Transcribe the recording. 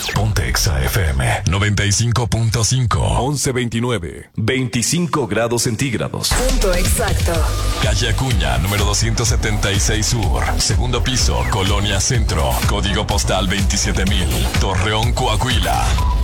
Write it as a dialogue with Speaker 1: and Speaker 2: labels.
Speaker 1: Ponte Exa FM 95.5.
Speaker 2: 1129. 25 grados centígrados.
Speaker 3: Punto exacto.
Speaker 1: Calle Acuña, número 276 Sur. Segundo piso, Colonia Centro. Código postal 27000. Torreón, Coahuila.